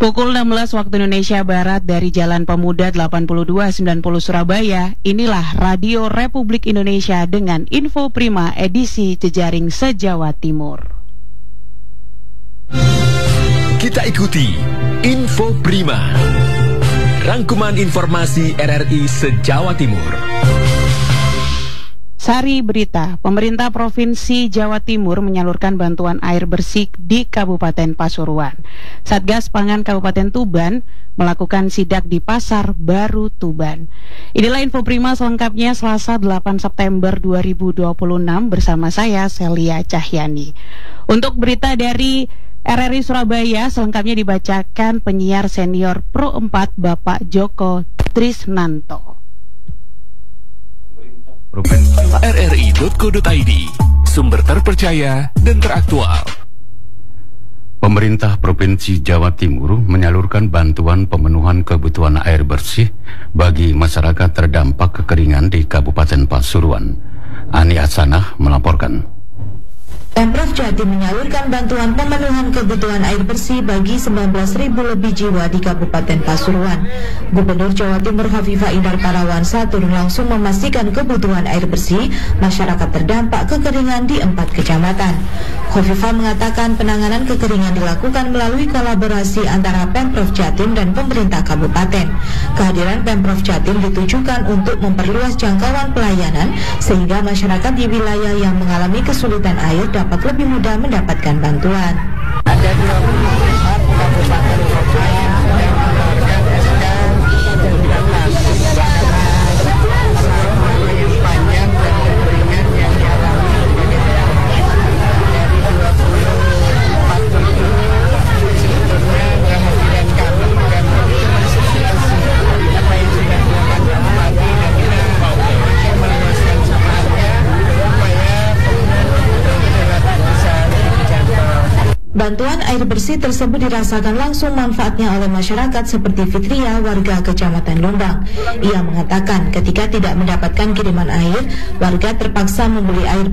Pukul 16 waktu Indonesia Barat dari Jalan Pemuda 8290 Surabaya, inilah Radio Republik Indonesia dengan Info Prima edisi Jejaring se-Jawa Timur. Kita ikuti Info Prima, rangkuman informasi RRI se-Jawa Timur. Sari berita, pemerintah Provinsi Jawa Timur menyalurkan bantuan air bersih di Kabupaten Pasuruan. Satgas Pangan Kabupaten Tuban melakukan sidak di Pasar Baru Tuban. Inilah Info Prima selengkapnya Selasa 8 September 2026 bersama saya Celia Cahyani. Untuk berita dari RRI Surabaya selengkapnya dibacakan penyiar senior Pro 4 Bapak Joko Trisnanto. RRI.co.id, sumber terpercaya dan teraktual. Pemerintah Provinsi Jawa Timur menyalurkan bantuan pemenuhan kebutuhan air bersih bagi masyarakat terdampak kekeringan di Kabupaten Pasuruan. Ani Hasanah melaporkan. Pemprov Jatim menyalurkan bantuan pemenuhan kebutuhan air bersih bagi 19.000 lebih jiwa di Kabupaten Pasuruan. Gubernur Jawa Timur Khofifah Indar Parawansa turun langsung memastikan kebutuhan air bersih masyarakat terdampak kekeringan di 4 kecamatan. Khofifah mengatakan penanganan kekeringan dilakukan melalui kolaborasi antara Pemprov Jatim dan pemerintah kabupaten. Kehadiran Pemprov Jatim ditujukan untuk memperluas jangkauan pelayanan sehingga masyarakat di wilayah yang mengalami kesulitan air dapat lebih mudah mendapatkan bantuan. Ada 24 kabupaten kota yang mengeluarkan SK 19 yang panjang dan kekeringan yang dialami dari 24 itu sebetulnya kehadiran kami dan apa yang sudah dilakukan pagi dan kita masih meluaskan semangatnya supaya bantuan air bersih tersebut dirasakan langsung manfaatnya oleh masyarakat seperti Fitria, warga Kecamatan Lumbang. Ia mengatakan ketika tidak mendapatkan kiriman air, warga terpaksa membeli air